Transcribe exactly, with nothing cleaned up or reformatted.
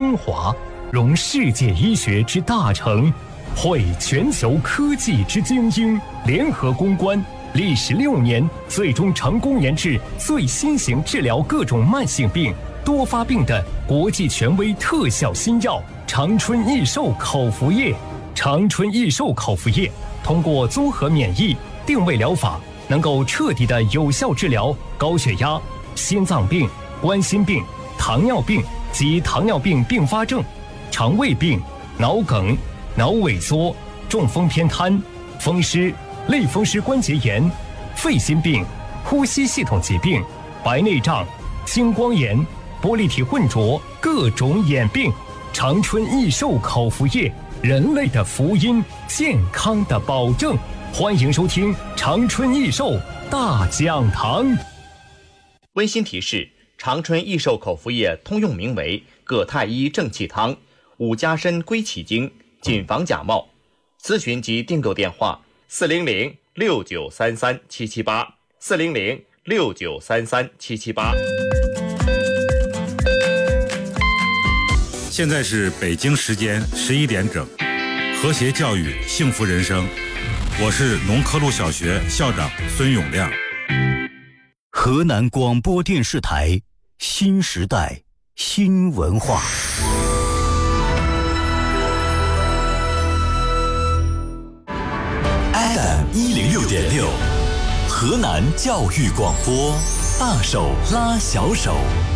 精华，融世界医学之大成，汇全球科技之精英，联合攻关，历时六年，最终成功研制最新型治疗各种慢性病、多发病的国际权威特效新药长春益寿口服液。长春益寿口服液通过综合免疫定位疗法，能够彻底的有效治疗高血压、心脏病、冠心病、糖尿病及糖尿病并发症、肠胃病、脑梗、脑萎缩、中风偏瘫、风湿、类风湿关节炎、肺心病、呼吸系统疾病、白内障、青光眼、玻璃体混浊各种眼病。长春益寿口服液，人类的福音，健康的保证。欢迎收听长春益寿大讲堂。 温馨提示：长春益寿口服液通用名为葛太医正气汤，五加参归气经，谨防假冒。咨询及订购电话：四零零六九三三七七八，四零零六九三三七七八。 现在是北京时间十一点整，和谐教育，幸福人生。我是农科路小学校长孙永亮。 河南广播电视台新时代新文化。F M 一零六点六，河南教育广播，大手拉小手。